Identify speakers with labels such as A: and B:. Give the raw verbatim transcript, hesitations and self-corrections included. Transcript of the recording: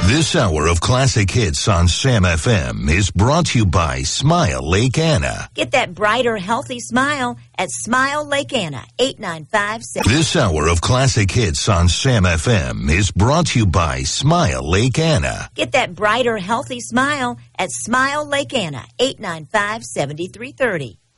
A: This hour of classic hits on Sam F M is brought to you by Smile Lake Anna.
B: Get that brighter, healthy smile at Smile Lake Anna, eight nine five seven.
A: This hour of classic hits on Sam F M is brought to you by Smile Lake Anna.
B: Get that brighter, healthy smile at Smile Lake Anna, eight nine five seven three three zero.